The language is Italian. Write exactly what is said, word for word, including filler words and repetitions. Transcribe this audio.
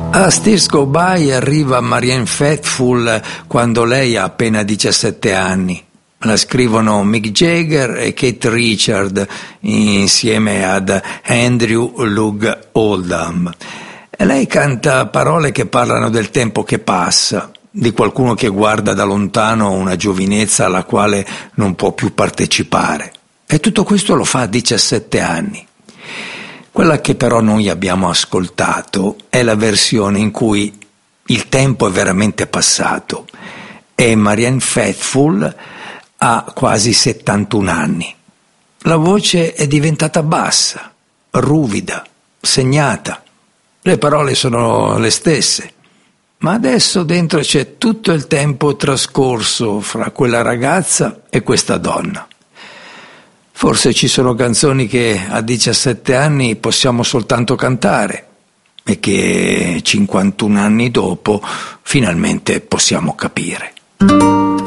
A Stirs Go By arriva Marianne Faithfull quando lei ha appena diciassette anni. La scrivono Mick Jagger e Keith Richards insieme ad Andrew Loog Oldham. E lei canta parole che parlano del tempo che passa, di qualcuno che guarda da lontano una giovinezza alla quale non può più partecipare. E tutto questo lo fa a diciassette anni. Quella che però noi abbiamo ascoltato è la versione in cui il tempo è veramente passato e Marianne Faithfull ha quasi settantuno anni. La voce è diventata bassa, ruvida, segnata. Le parole sono le stesse, ma adesso dentro c'è tutto il tempo trascorso fra quella ragazza e questa donna. Forse ci sono canzoni che a diciassette anni possiamo soltanto cantare e che cinquantuno anni dopo finalmente possiamo capire.